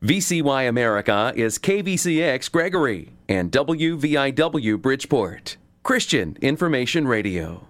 VCY America is KVCX Gregory and WVIW Bridgeport. Christian Information Radio.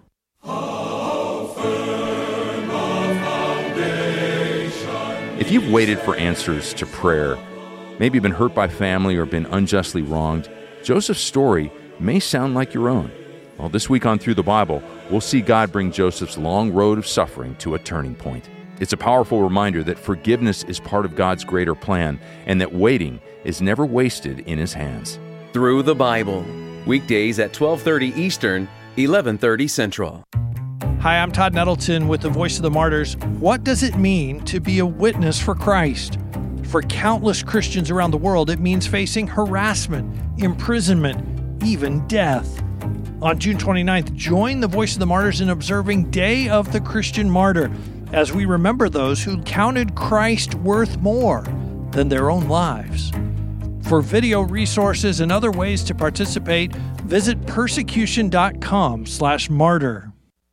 If you've waited for answers to prayer, maybe been hurt by family or been unjustly wronged, Joseph's story may sound like your own. Well, this week on Through the Bible, we'll see God bring Joseph's long road of suffering to a turning point. It's a powerful reminder that forgiveness is part of God's greater plan and that waiting is never wasted in His hands. Through the Bible, weekdays at 12:30 Eastern, 11:30 Central. Hi, I'm Todd Nettleton with the Voice of the Martyrs. What does it mean to be a witness for Christ? For countless Christians around the world, it means facing harassment, imprisonment, even death. On June 29th, join the Voice of the Martyrs in observing Day of the Christian Martyr, as we remember those who counted Christ worth more than their own lives. For video resources and other ways to participate, visit persecution.com/martyr.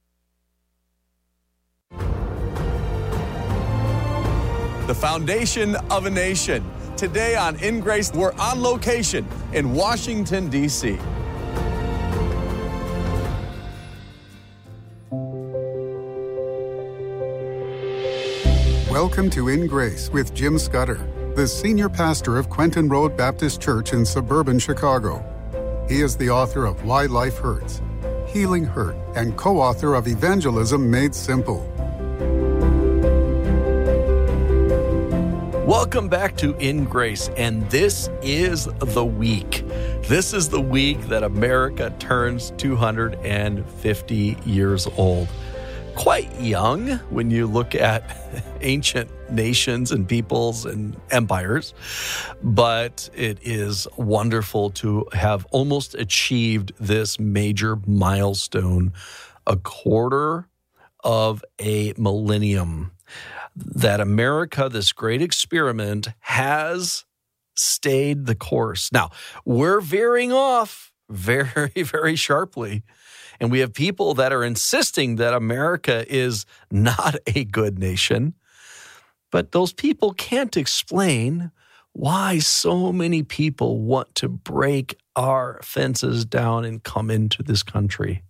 The foundation of a nation. Today on In Grace, we're on location in Washington, D.C. Welcome to In Grace with Jim Scudder, the senior pastor of Quentin Road Baptist Church in suburban Chicago. He is the author of Why Life Hurts, Healing Hurt, and co-author of Evangelism Made Simple. Welcome back to In Grace, and this is the week. This is the week that America turns 250 years old. Quite young when you look at ancient nations and peoples and empires, but it is wonderful to have almost achieved this major milestone, a quarter of a millennium, that America, this great experiment, has stayed the course. Now, we're veering off very, very sharply. And we have people that are insisting that America is not a good nation. But those people can't explain why so many people want to break our fences down and come into this country.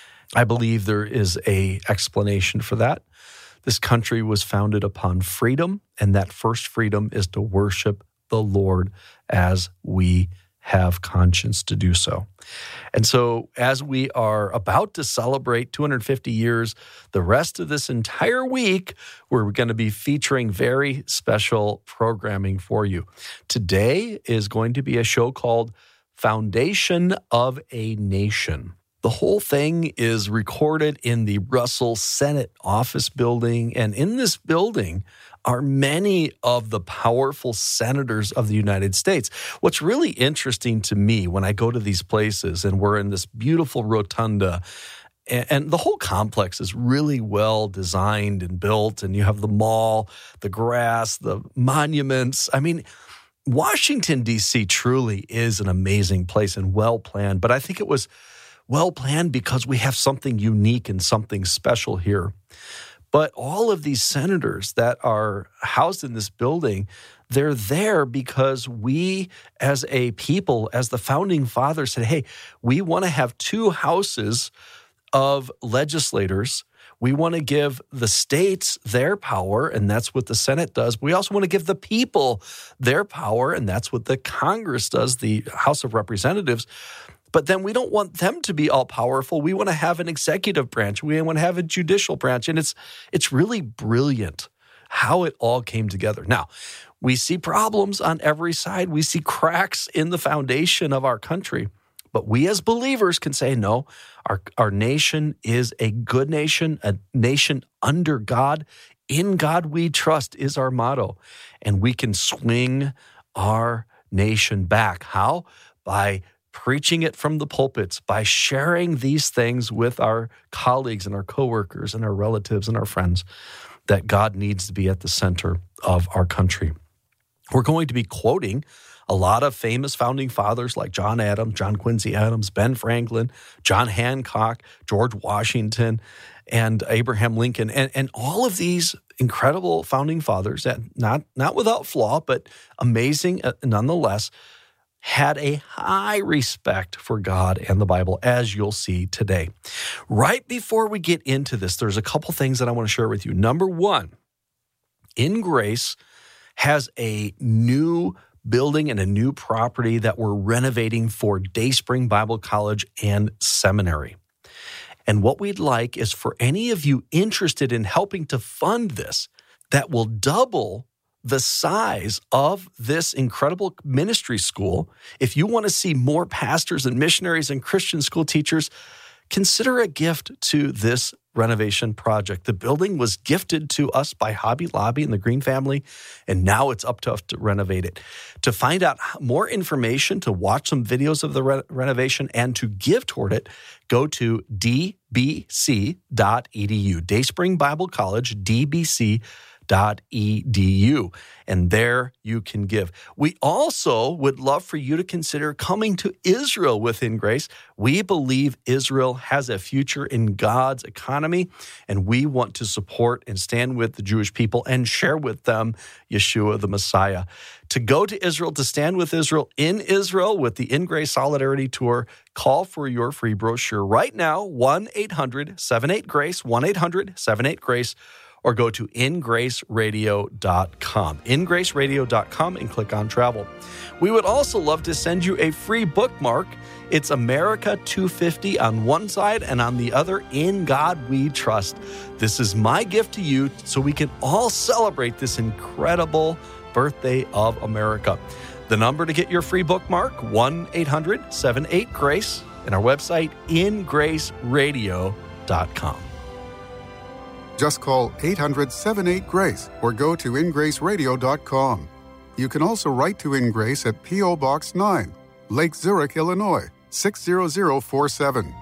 I believe there is an explanation for that. This country was founded upon freedom, and that first freedom is to worship the Lord as we have conscience to do so. And so as we are about to celebrate 250 years, the rest of this entire week, we're going to be featuring very special programming for you. Today is going to be a show called Foundation of a Nation. The whole thing is recorded in the Russell Senate Office Building, and in this building are many of the powerful senators of the United States. What's really interesting to me when I go to these places, and we're in this beautiful rotunda, and the whole complex is really well designed and built, and you have the mall, the grass, the monuments. I mean, Washington, D.C. truly is an amazing place and well-planned, but I think it was well-planned because we have something unique and something special here. But all of these senators that are housed in this building, they're there because we as a people, as the founding fathers said, hey, we want to have two houses of legislators. We want to give the states their power, and that's what the Senate does. We also want to give the people their power, and that's what the Congress does, the House of Representatives. But then we don't want them to be all powerful. We want to have an executive branch. We want to have a judicial branch. And it's really brilliant how it all came together. Now, we see problems on every side. We see cracks in the foundation of our country. But we as believers can say, no, our nation is a good nation, a nation under God. In God we trust is our motto. And we can swing our nation back. How? By preaching it from the pulpits, by sharing these things with our colleagues and our coworkers and our relatives and our friends, that God needs to be at the center of our country. We're going to be quoting a lot of famous founding fathers like John Adams, John Quincy Adams, Ben Franklin, John Hancock, George Washington, and Abraham Lincoln, and all of these incredible founding fathers that not without flaw, but amazing nonetheless, had a high respect for God and the Bible, as you'll see today. Right before we get into this, there's a couple things that I want to share with you. Number one, In Grace has a new building and a new property that we're renovating for Dayspring Bible College and Seminary. And what we'd like is for any of you interested in helping to fund this, that will double the size of this incredible ministry school. If you want to see more pastors and missionaries and Christian school teachers, consider a gift to this renovation project. The building was gifted to us by Hobby Lobby and the Green family, and now it's up to us to renovate it. To find out more information, to watch some videos of the renovation, and to give toward it, go to dbc.edu. Dayspring Bible College, dbc.edu. And there you can give. We also would love for you to consider coming to Israel within Grace. We believe Israel has a future in God's economy, and we want to support and stand with the Jewish people and share with them Yeshua the Messiah. To go to Israel, to stand with Israel in Israel with the In Grace Solidarity Tour, call for your free brochure right now, 1-800-78-GRACE, 1-800-78-GRACE, or go to ingraceradio.com. ingraceradio.com and click on travel. We would also love to send you a free bookmark. It's America 250 on one side, and on the other, In God We Trust. This is my gift to you so we can all celebrate this incredible birthday of America. The number to get your free bookmark, 1-800-78-GRACE, and our website, ingraceradio.com. Just call 800-78-GRACE or go to ingraceradio.com. You can also write to In Grace at P.O. Box 9, Lake Zurich, Illinois, 60047.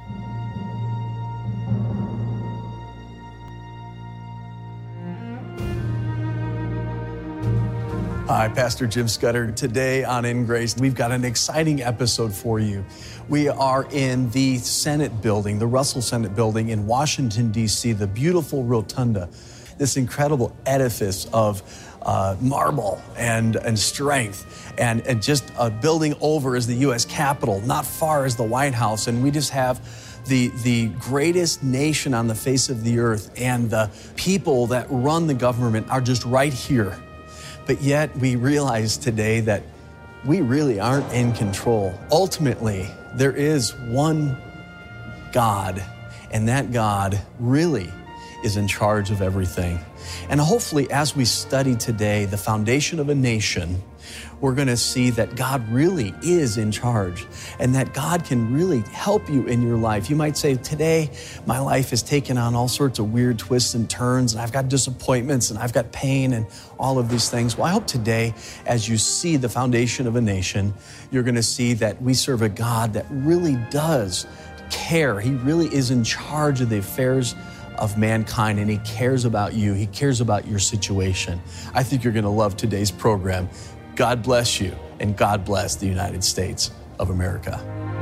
Hi, Pastor Jim Scudder. Today on In Grace, we've got an exciting episode for you. We are in the Senate building, the Russell Senate building in Washington, D.C., the beautiful rotunda, this incredible edifice of marble and strength, and just a building over is the U.S. Capitol, not far is the White House, and we just have the greatest nation on the face of the earth, and the people that run the government are just right here. But yet we realize today that we really aren't in control. Ultimately, there is one God, and that God really is in charge of everything. And hopefully, as we study today the foundation of a nation, we're going to see that God really is in charge and that God can really help you in your life. You might say, today, my life has taken on all sorts of weird twists and turns, and I've got disappointments, and I've got pain, and all of these things. Well, I hope today, as you see the foundation of a nation, you're going to see that we serve a God that really does care. He really is in charge of the affairs of mankind, and He cares about you. He cares about your situation. I think you're going to love today's program. God bless you, and God bless the United States of America.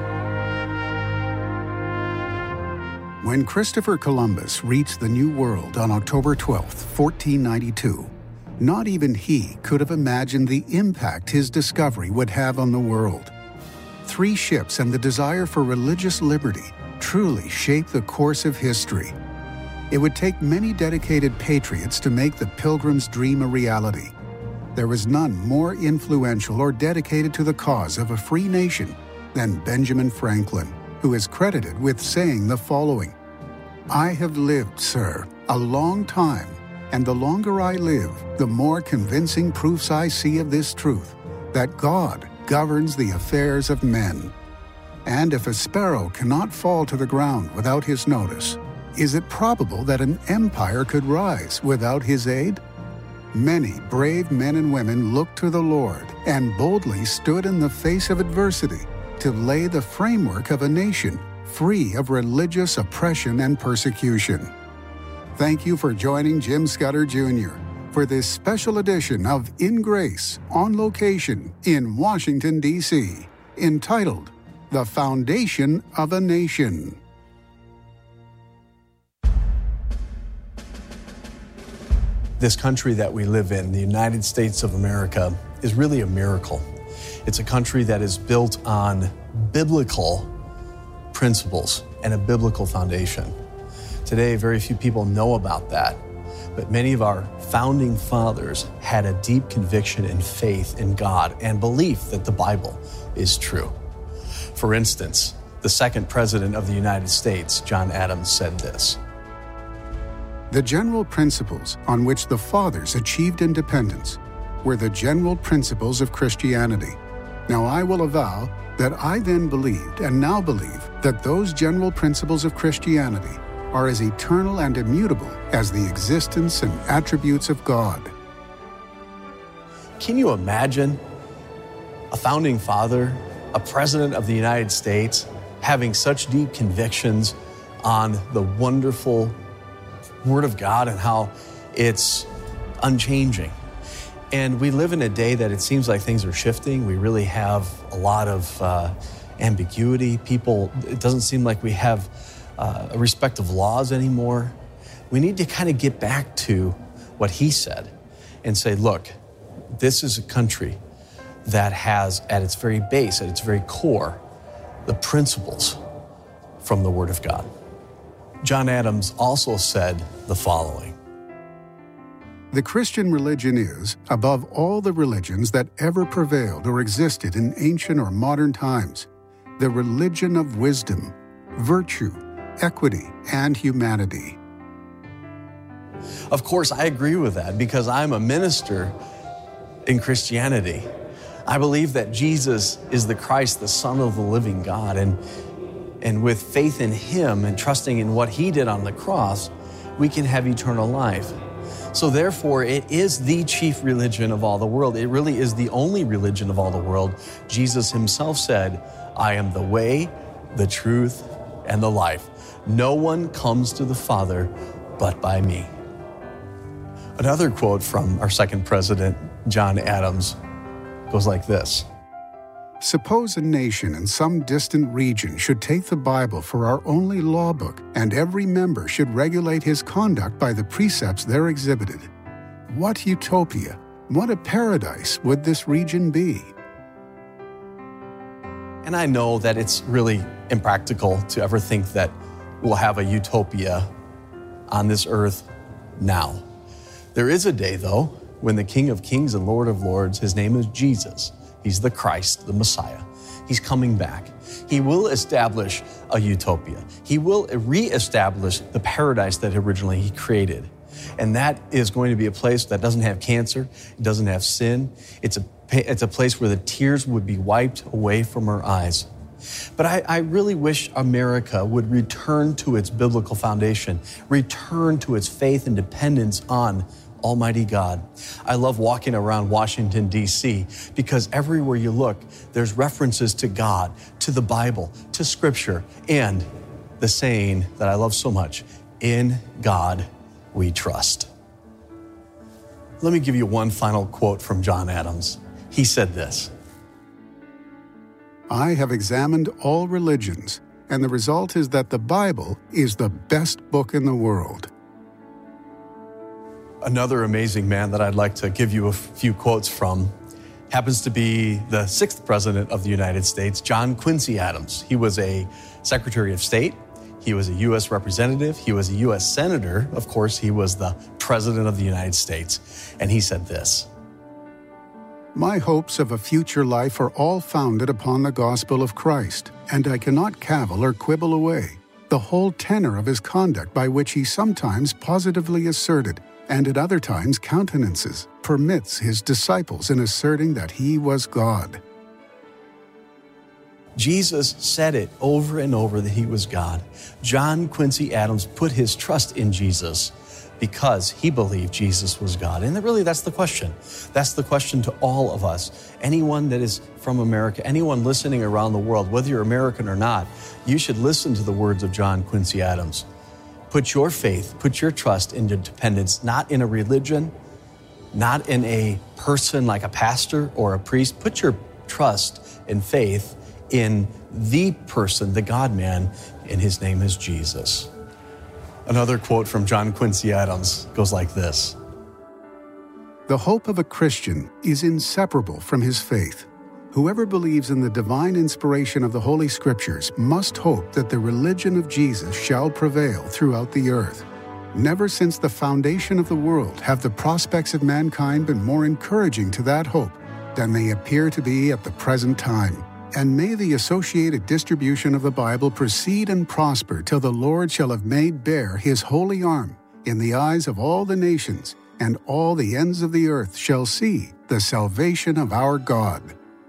When Christopher Columbus reached the New World on October 12, 1492, not even he could have imagined the impact his discovery would have on the world. 3 ships and the desire for religious liberty truly shaped the course of history. It would take many dedicated patriots to make the Pilgrim's dream a reality. There was none more influential or dedicated to the cause of a free nation than Benjamin Franklin, who is credited with saying the following: "I have lived, sir, a long time, and the longer I live, the more convincing proofs I see of this truth, that God governs the affairs of men. And if a sparrow cannot fall to the ground without His notice, is it probable that an empire could rise without His aid?" Many brave men and women looked to the Lord and boldly stood in the face of adversity to lay the framework of a nation free of religious oppression and persecution. Thank you for joining Jim Scudder Jr. for this special edition of In Grace on location in Washington, D.C., entitled The Foundation of a Nation. This country that we live in, the United States of America, is really a miracle. It's a country that is built on biblical principles and a biblical foundation. Today, very few people know about that, but many of our founding fathers had a deep conviction and faith in God and belief that the Bible is true. For instance, the second president of the United States, John Adams, said this: The general principles on which the fathers achieved independence were the general principles of Christianity. Now I will avow that I then believed and now believe that those general principles of Christianity are as eternal and immutable as the existence and attributes of God. Can you imagine a founding father, a president of the United States, having such deep convictions on the wonderful Word of God and how it's unchanging? And we live in a day that it seems like things are shifting. We really have a lot of ambiguity. It doesn't seem like we have a respect of laws anymore. We need to kind of get back to what he said and say, look, this is a country that has at its very base, at its very core, the principles from the Word of God. John Adams also said the following: The Christian religion is, above all the religions that ever prevailed or existed in ancient or modern times, the religion of wisdom, virtue, equity, and humanity. Of course, I agree with that because I'm a minister in Christianity. I believe that Jesus is the Christ, the Son of the living God, and with faith in Him and trusting in what He did on the cross, we can have eternal life. So therefore, it is the chief religion of all the world. It really is the only religion of all the world. Jesus Himself said, I am the way, the truth, and the life. No one comes to the Father but by me. Another quote from our second president, John Adams, goes like this: Suppose a nation in some distant region should take the Bible for our only law book, and every member should regulate his conduct by the precepts there exhibited. What utopia, what a paradise would this region be? And I know that it's really impractical to ever think that we'll have a utopia on this earth now. There is a day, though, when the King of Kings and Lord of Lords, His name is Jesus. He's the Christ, the Messiah. He's coming back. He will establish a utopia. He will reestablish the paradise that originally He created. And that is going to be a place that doesn't have cancer, it doesn't have sin. It's a place where the tears would be wiped away from our eyes. But I really wish America would return to its biblical foundation, return to its faith and dependence on Almighty God. I love walking around Washington, D.C., because everywhere you look, there's references to God, to the Bible, to Scripture, and the saying that I love so much, in God we trust. Let me give you one final quote from John Adams. He said this: I have examined all religions, and the result is that the Bible is the best book in the world. Another amazing man that I'd like to give you a few quotes from happens to be the sixth president of the United States, John Quincy Adams. He was a Secretary of State. He was a U.S. representative. He was a U.S. senator. Of course, he was the president of the United States. And he said this: My hopes of a future life are all founded upon the gospel of Christ, and I cannot cavil or quibble away the whole tenor of His conduct, by which He sometimes positively asserted, and at other times countenances, permits His disciples in asserting that He was God. Jesus said it over and over that He was God. John Quincy Adams put his trust in Jesus because he believed Jesus was God. And really, that's the question. That's the question to all of us. Anyone that is from America, anyone listening around the world, whether you're American or not, you should listen to the words of John Quincy Adams. Put your faith, put your trust in your dependence, not in a religion, not in a person like a pastor or a priest. Put your trust and faith in the person, the God-man, and his name is Jesus. Another quote from John Quincy Adams goes like this: "The hope of a Christian is inseparable from his faith. Whoever believes in the divine inspiration of the Holy Scriptures must hope that the religion of Jesus shall prevail throughout the earth. Never since the foundation of the world have the prospects of mankind been more encouraging to that hope than they appear to be at the present time. And may the associated distribution of the Bible proceed and prosper till the Lord shall have made bare his holy arm in the eyes of all the nations, and all the ends of the earth shall see the salvation of our God."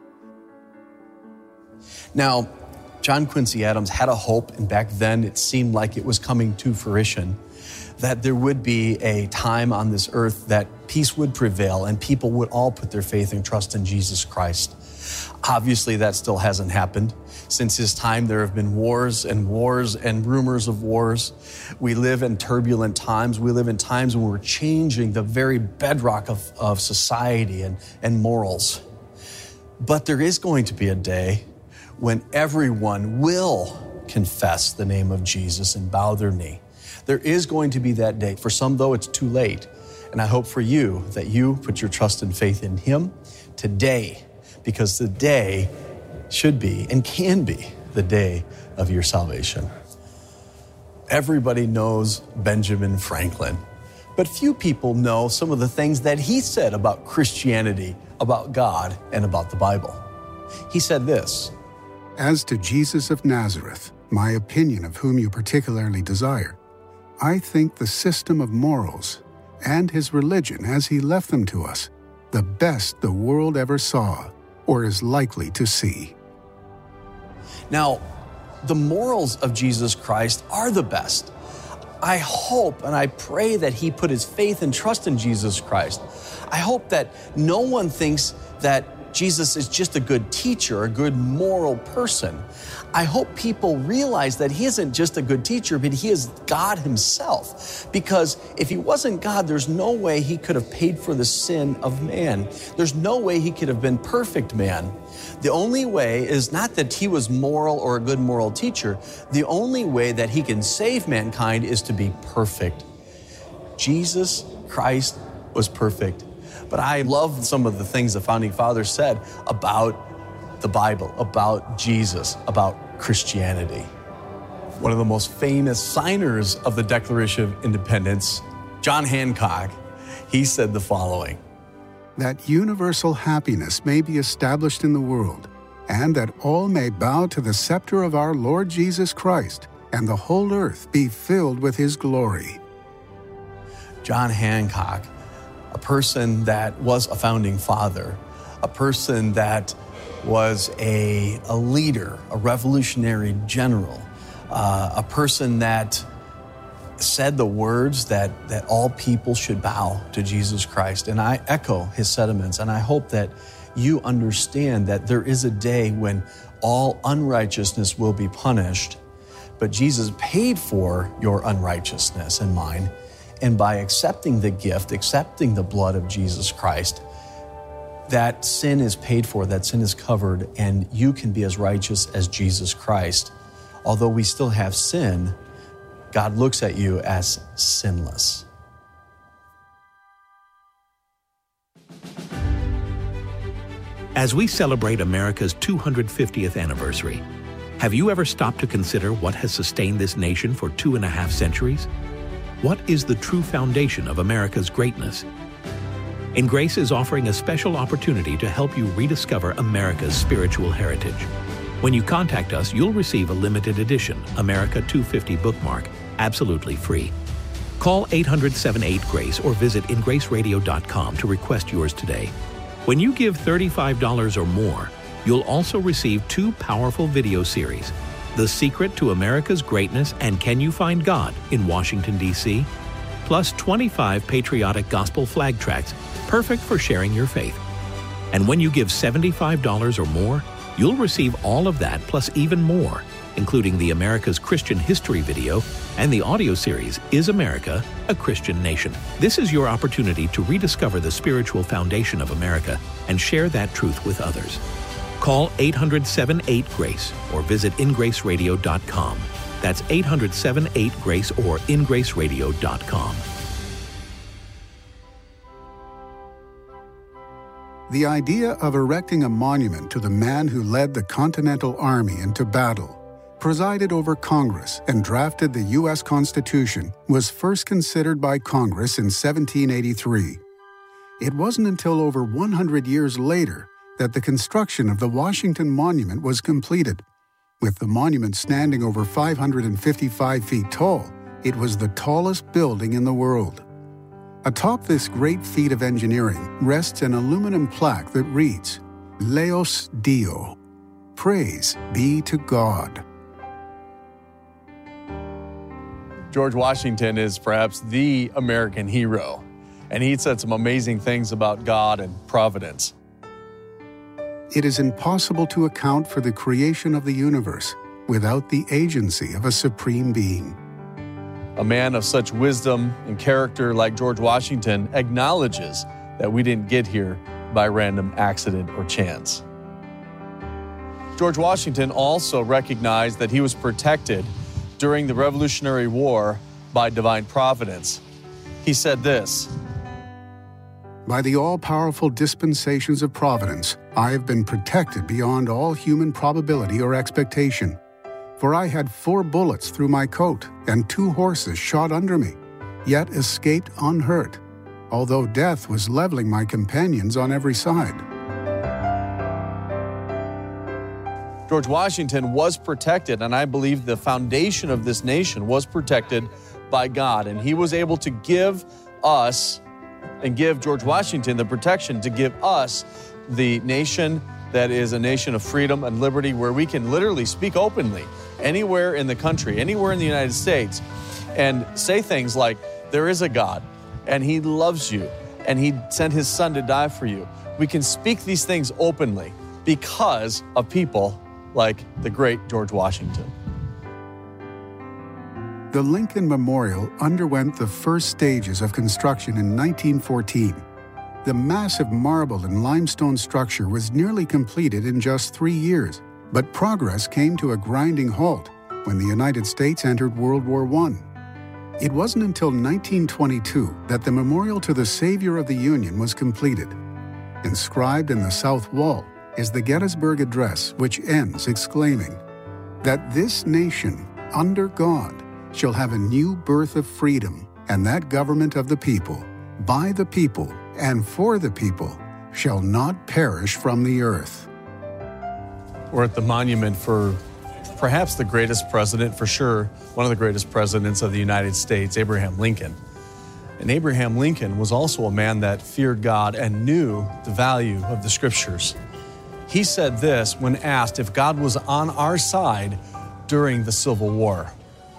Now, John Quincy Adams had a hope, and back then it seemed like it was coming to fruition, that there would be a time on this earth that peace would prevail and people would all put their faith and trust in Jesus Christ. Obviously, that still hasn't happened. Since his time, there have been wars and rumors of wars. We live in turbulent times. We live in times when we're changing the very bedrock of society and morals. But there is going to be a day when everyone will confess the name of Jesus and bow their knee. There is going to be that day. For some, though, it's too late. And I hope for you that you put your trust and faith in him today, because the day should be and can be the day of your salvation. Everybody knows Benjamin Franklin, but few people know some of the things that he said about Christianity, about God, and about the Bible. He said this: "As to Jesus of Nazareth, my opinion of whom you particularly desire, I think the system of morals and his religion as he left them to us, the best the world ever saw or is likely to see." Now, the morals of Jesus Christ are the best. I hope and I pray that he put his faith and trust in Jesus Christ. I hope that no one thinks that Jesus is just a good teacher, a good moral person. I hope people realize that he isn't just a good teacher, but he is God himself. Because if he wasn't God, there's no way he could have paid for the sin of man. There's no way he could have been perfect man. The only way is not that he was moral or a good moral teacher. The only way that he can save mankind is to be perfect. Jesus Christ was perfect. But I love some of the things the Founding Fathers said about the Bible, about Jesus, about Christianity. One of the most famous signers of the Declaration of Independence, John Hancock, he said the following: "That universal happiness may be established in the world, and that all may bow to the scepter of our Lord Jesus Christ, and the whole earth be filled with his glory." John Hancock, a person that was a founding father, a person that was a leader, a revolutionary general, a person that said the words that all people should bow to Jesus Christ. And I echo his sentiments, and I hope that you understand that there is a day when all unrighteousness will be punished, but Jesus paid for your unrighteousness and mine. And by accepting the gift, accepting the blood of Jesus Christ, that sin is paid for, that sin is covered, and you can be as righteous as Jesus Christ. Although we still have sin, God looks at you as sinless. As we celebrate America's 250th anniversary, have you ever stopped to consider what has sustained this nation for 2.5 centuries? What is the true foundation of America's greatness? InGrace is offering a special opportunity to help you rediscover America's spiritual heritage. When you contact us, you'll receive a limited edition America 250 bookmark absolutely free. Call 800-78-GRACE or visit ingraceradio.com to request yours today. When you give $35 or more, you'll also receive 2 powerful video series, The Secret to America's Greatness and Can You Find God in Washington, D.C., plus 25 patriotic gospel flag tracts perfect for sharing your faith. And when you give $75 or more, you'll receive all of that plus even more. including the America's Christian History video and the audio series, Is America a Christian Nation? This is your opportunity to rediscover the spiritual foundation of America and share that truth with others. Call 800-78-GRACE or visit ingraceradio.com. That's 800-78-GRACE or ingraceradio.com. The idea of erecting a monument to the man who led the Continental Army into battle, presided over Congress, and drafted the U.S. Constitution was first considered by Congress in 1783. It wasn't until over 100 years later that the construction of the Washington Monument was completed. With the monument standing over 555 feet tall, it was the tallest building in the world. Atop this great feat of engineering rests an aluminum plaque that reads, Laus Deo, Praise be to God. George Washington is perhaps the American hero, and he said some amazing things about God and providence. It is impossible to account for the creation of the universe without the agency of a supreme being. A man of such wisdom and character like George Washington acknowledges that we didn't get here by random accident or chance. George Washington also recognized that he was protected during the Revolutionary War by divine providence. He said this, By the all-powerful dispensations of providence, I have been protected beyond all human probability or expectation. For I had 4 bullets through my coat, and 2 horses shot under me, yet escaped unhurt, although death was leveling my companions on every side. George Washington was protected, and I believe the foundation of this nation was protected by God, and he was able to give us and give George Washington the protection to give us the nation that is a nation of freedom and liberty, where we can literally speak openly anywhere in the country, anywhere in the United States, and say things like, there is a God, and he loves you, and he sent his son to die for you. We can speak these things openly because of people like the great George Washington. The Lincoln Memorial underwent the first stages of construction in 1914. The massive marble and limestone structure was nearly completed in just 3 years, but progress came to a grinding halt when the United States entered World War I. It wasn't until 1922 that the memorial to the Savior of the Union was completed. Inscribed in the south wall is the Gettysburg Address, which ends exclaiming, that this nation, under God, shall have a new birth of freedom, and that government of the people, by the people, and for the people, shall not perish from the earth. We're at the monument for perhaps the greatest president, for sure, one of the greatest presidents of the United States, Abraham Lincoln. And Abraham Lincoln was also a man that feared God and knew the value of the Scriptures. He said this when asked if God was on our side during the Civil War.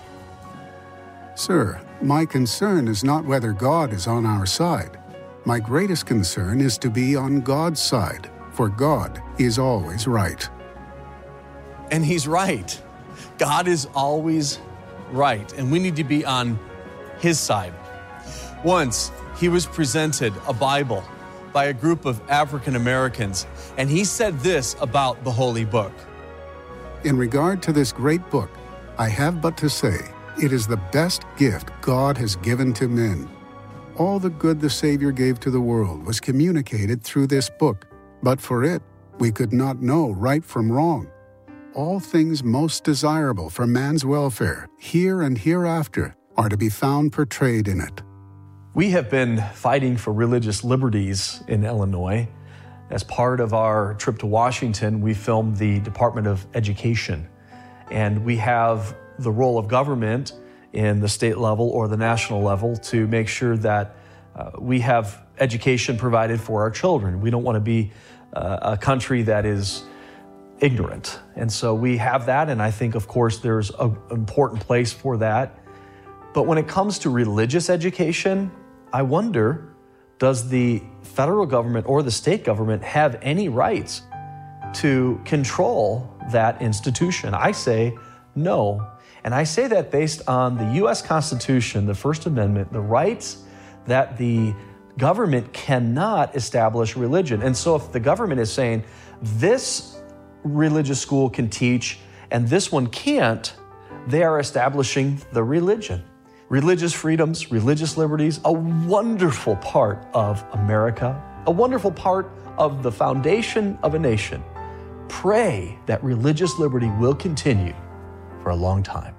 Sir, my concern is not whether God is on our side. My greatest concern is to be on God's side, for God is always right. And he's right. God is always right, and we need to be on his side. Once, he was presented a Bible by a group of African Americans, and he said this about the Holy Book. In regard to this great book, I have but to say, it is the best gift God has given to men. All the good the Savior gave to the world was communicated through this book, but for it, we could not know right from wrong. All things most desirable for man's welfare, here and hereafter, are to be found portrayed in it. We have been fighting for religious liberties in Illinois. As part of our trip to Washington, we filmed the Department of Education, and we have the role of government in the state level or the national level to make sure that we have education provided for our children. We don't want to be a country that is ignorant. And so we have that, and I think, of course, there's an important place for that. But when it comes to religious education, I wonder, does the federal government or the state government have any rights to control that institution? I say No. And I say that based on the U.S. Constitution, the First Amendment, the rights that the government cannot establish religion. And so if the government is saying this religious school can teach and this one can't, they are establishing the religion. Religious freedoms, religious liberties, a wonderful part of America, a wonderful part of the foundation of a nation. Pray that religious liberty will continue for a long time.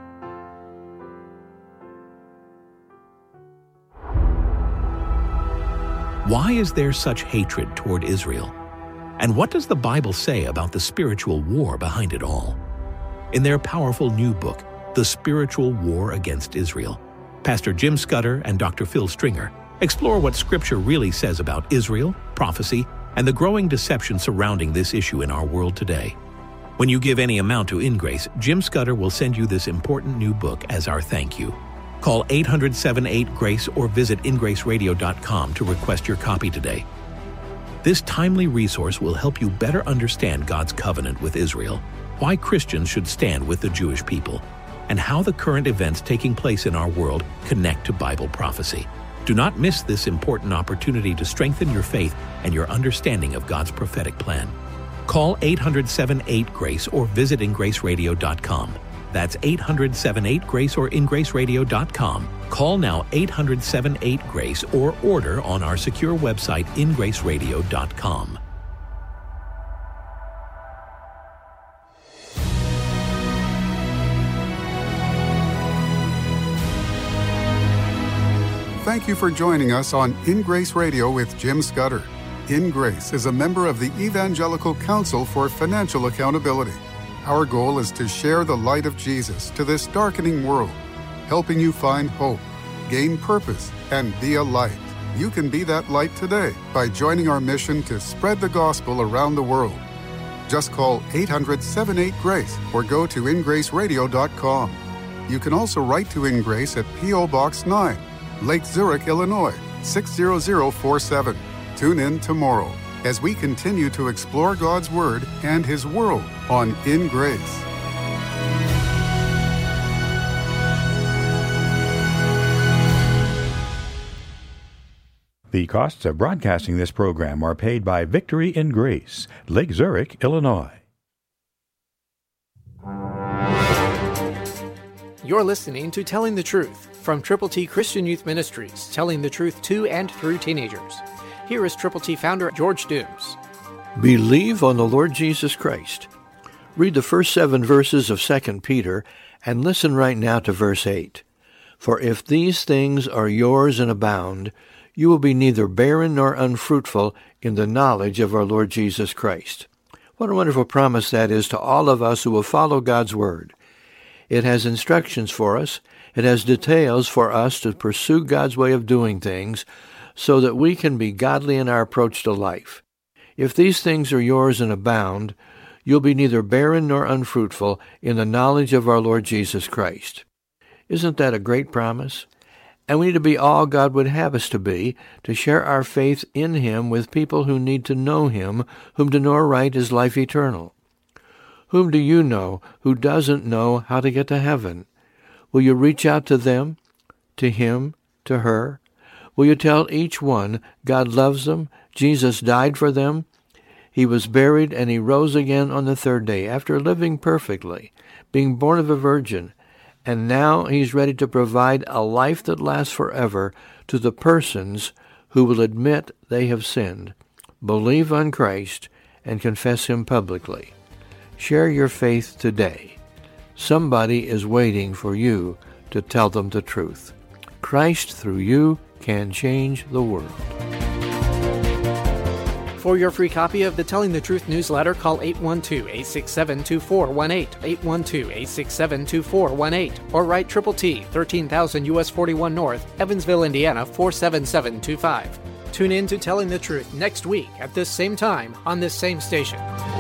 Why is there such hatred toward Israel? And what does the Bible say about the spiritual war behind it all? In their powerful new book, The Spiritual War Against Israel, Pastor Jim Scudder and Dr. Phil Stringer explore what Scripture really says about Israel, prophecy, and the growing deception surrounding this issue in our world today. When you give any amount to InGrace, Jim Scudder will send you this important new book as our thank you. Call 800-78-GRACE or visit ingraceradio.com to request your copy today. This timely resource will help you better understand God's covenant with Israel, why Christians should stand with the Jewish people, and how the current events taking place in our world connect to Bible prophecy. Do not miss this important opportunity to strengthen your faith and your understanding of God's prophetic plan. Call 800-78-GRACE or visit ingraceradio.com. That's 800-78-GRACE or ingraceradio.com. Call now 800-78-GRACE or order on our secure website ingraceradio.com. Thank you for joining us on In Grace Radio with Jim Scudder. In Grace is a member of the Evangelical Council for Financial Accountability. Our goal is to share the light of Jesus to this darkening world, helping you find hope, gain purpose, and be a light. You can be that light today by joining our mission to spread the gospel around the world. Just call 800-78-GRACE or go to ingraceradio.com. You can also write to In Grace at P.O. Box 9, Lake Zurich, Illinois, 60047. Tune in tomorrow as we continue to explore God's Word and His world on In Grace. The costs of broadcasting this program are paid by Victory in Grace, Lake Zurich, Illinois. You're listening to Telling the Truth from Triple T Christian Youth Ministries, telling the truth to and through teenagers. Here is Triple T founder George Dooms. Believe on the Lord Jesus Christ. Read the first 7 verses of 2 Peter and listen right now to verse 8. For if these things are yours and abound, you will be neither barren nor unfruitful in the knowledge of our Lord Jesus Christ. What a wonderful promise that is to all of us who will follow God's Word. It has instructions for us. It has details for us to pursue God's way of doing things so that we can be godly in our approach to life. If these things are yours and abound, you'll be neither barren nor unfruitful in the knowledge of our Lord Jesus Christ. Isn't that a great promise? And we need to be all God would have us to be, to share our faith in Him with people who need to know Him, whom to know aright is life eternal. Whom do you know who doesn't know how to get to heaven? Will you reach out to them, to him, to her? Will you tell each one God loves them, Jesus died for them, He was buried, and He rose again on the 3rd day after living perfectly, being born of a virgin, and now He's ready to provide a life that lasts forever to the persons who will admit they have sinned, believe on Christ, and confess Him publicly. Share your faith today. Somebody is waiting for you to tell them the truth. Christ, through you, can change the world. For your free copy of the Telling the Truth newsletter, call 812-867-2418, 812-867-2418, or write Triple T, 13,000 U.S. 41 North, Evansville, Indiana, 47725. Tune in to Telling the Truth next week at this same time on this same station.